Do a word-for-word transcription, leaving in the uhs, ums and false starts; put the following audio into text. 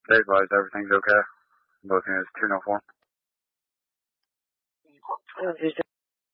State-wise, everything's okay. Both units two oh four.